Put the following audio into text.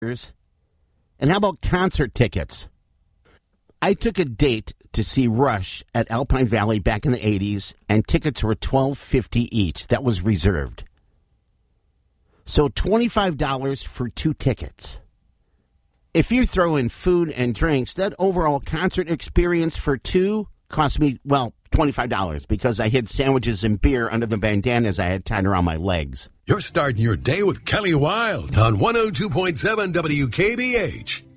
And how about concert tickets? I took a date to see Rush at Alpine Valley back in the 80s, and tickets were $12.50 each. That was reserved. So $25 for 2 tickets. If you throw in food and drinks, that overall concert experience for 2 cost me, well, $25 because I hid sandwiches and beer under the bandanas I had tied around my legs. You're starting your day with Kelly Wilde on 102.7 WKBH.